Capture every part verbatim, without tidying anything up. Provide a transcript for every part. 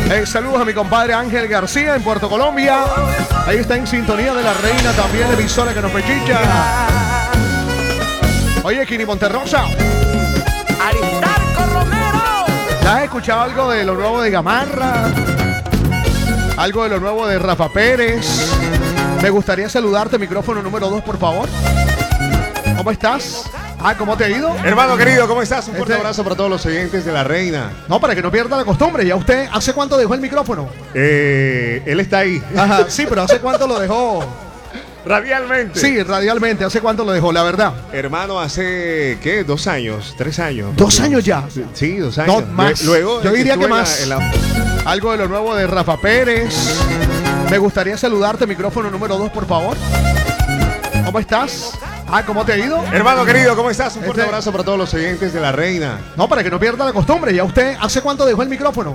Eh, saludos a mi compadre Ángel García en Puerto Colombia. Ahí está en sintonía de La Reina, también emisora que nos pechicha. Oye, Kini Monterrosa. Aristarco Romero. ¿Ya has escuchado algo de lo nuevo de Gamarra? Algo de lo nuevo de Rafa Pérez. Me gustaría saludarte, micrófono número dos, por favor. ¿Cómo estás? Ah, ¿cómo te ha ido? Hermano querido, ¿cómo estás? Un fuerte Este- abrazo para todos los oyentes de La Reina. No, para que no pierda la costumbre. ¿Ya usted hace cuánto dejó el micrófono? Eh, él está ahí. Ajá, sí, pero ¿hace cuánto lo dejó? Radialmente. Sí, radialmente. ¿Hace cuánto lo dejó, la verdad? Hermano, hace, ¿qué? Dos años, tres años. ¿Dos años ya? Sí, dos No, años. más. Luego, Yo diría estuve que en la- más. en la- Algo de lo nuevo de Rafa Pérez. Me gustaría saludarte, micrófono número dos, por favor. ¿Cómo estás? Ah, ¿cómo te ha ido? Hermano querido, ¿cómo estás? Un fuerte Este- abrazo para todos los oyentes de La Reina. No, para que no pierda la costumbre. ¿Ya usted hace cuánto dejó el micrófono?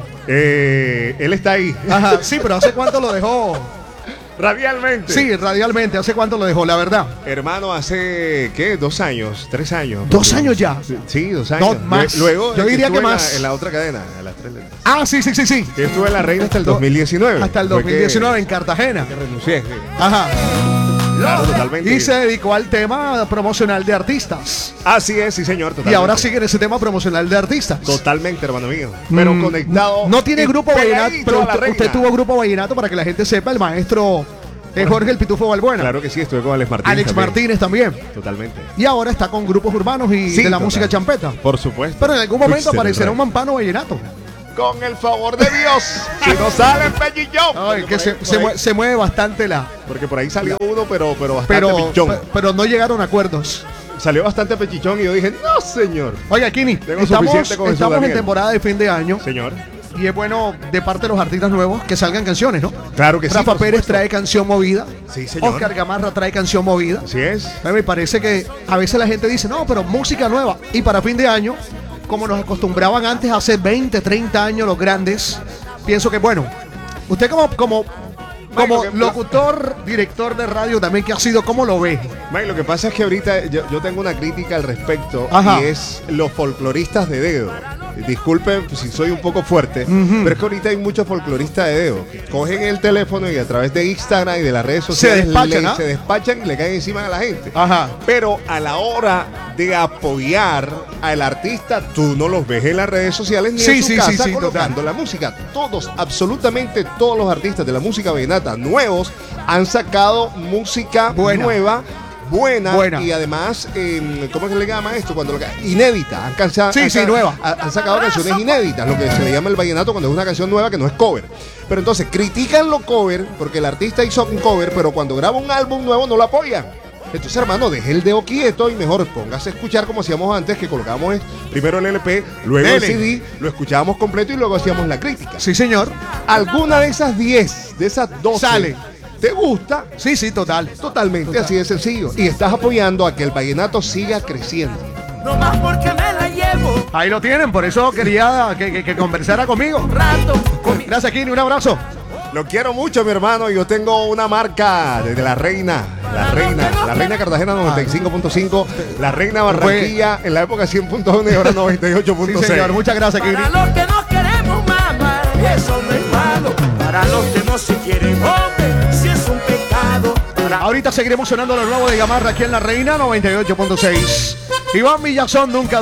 Eh, él está ahí. Ajá, sí, pero ¿hace cuánto lo dejó? Radialmente. Sí, radialmente. ¿Hace cuánto lo dejó, la verdad? Hermano, hace, ¿qué? Dos años, tres años. ¿Dos años ya? Sí, dos años. No, más. Luego, Yo diría estuve que en la- más. En la otra cadena, en las tres letras. Ah, sí, sí, sí, sí. Yo estuve en La Reina hasta el dos mil diecinueve. Hasta el Fue dos mil diecinueve que- en Cartagena. que renuncié. sí. Ajá. Claro, totalmente. Y se dedicó al tema promocional de artistas. Así es, sí, señor. Totalmente. Y ahora sigue en ese tema promocional de artistas. Totalmente, hermano mío. Pero Mm, conectado. No tiene y grupo vallenato, pegadito pero a La usted, usted Reina. tuvo grupo vallenato para que la gente sepa, el maestro eh, Jorge el Pitufo Balbuena. Claro que sí, estuve con Alex Martínez. Alex también. Martínez también. Totalmente. Y ahora está con grupos urbanos y Sí, de la total. música champeta. Por supuesto. Pero en algún momento Uy, se aparecerá me un mampano vallenato. Con el favor de Dios. Si no sale el pellillón. Ay, Porque que por se, ahí- por se ahí- mue- se mueve bastante la. Porque por ahí salió uno, pero, pero bastante Pero, pichón. pe- pero no llegaron a acuerdos. Salió bastante pechichón y yo dije, no, señor. Oiga, Kini, Tengo estamos, suficiente con Jesús estamos en Daniel. temporada de fin de año. Señor. Y es bueno de parte de los artistas nuevos que salgan canciones, ¿no? Claro que sí. Rafa por Pérez supuesto. trae canción movida. Sí, señor. Oscar Gamarra trae canción movida. Así es. A mí me parece que a veces la gente dice, no, pero música nueva. Y para fin de año, como nos acostumbraban antes, hace veinte, treinta años los grandes, pienso que, bueno, usted como, como, como Mike, lo que- locutor, director de radio también que ha sido, ¿cómo lo ve? Mike, lo que pasa es que ahorita yo, yo tengo una crítica al respecto. Ajá. Y es los folcloristas de dedo. Disculpen si soy un poco fuerte, Ujú. pero es que ahorita hay muchos folcloristas de dedo. Cogen el teléfono y a través de Instagram y de las redes sociales despachan, le- ¿ah? se despachan y le caen encima a la gente. Ajá. Pero a la hora de apoyar al artista, tú no los ves en las redes sociales ni Sí, en su sí, casa sí, sí, colocando total. la música. Todos, absolutamente todos los artistas de la música vallenata nuevos han sacado música Buena. nueva. Buena, Buena. y además, eh, ¿cómo es que le llama esto? Cuando lo que- inédita. Han, cansa- Sí, han sí, sa- nueva. ha- Han sacado canciones inéditas, lo que se le llama el vallenato cuando es una canción nueva que no es cover. Pero entonces critican lo cover porque el artista hizo un cover, pero cuando graba un álbum nuevo no lo apoyan. Entonces, hermano, deje el dedo quieto y mejor póngase a escuchar como hacíamos antes, que colocábamos primero el L P, luego el Dele. C D, lo escuchábamos completo y luego hacíamos la crítica. Sí, señor. Alguna de esas diez, de esas doce, Sale. ¿te gusta? Sí, sí, total. Totalmente, Total. así de sencillo. Y estás apoyando a que el vallenato siga creciendo. No más porque me la llevo Ahí lo tienen, por eso quería que, que- que conversara conmigo. un rato con mi... Gracias, Kini, un abrazo. Lo quiero mucho, mi hermano. Yo tengo una marca desde La Reina. La Reina. La Reina Cartagena noventa y cinco punto cinco. La Reina Barranquilla en la época cien punto uno y ahora noventa y ocho Sí, punto seis. señor, muchas gracias, Kini. Para los que no queremos mamá, eso no es malo. Para los que no se quieren, hombre, si es un pecado. Para Ahorita seguiremos sonando lo nuevo de Gamarra aquí en La Reina noventa y ocho punto seis. Iván Villazón nunca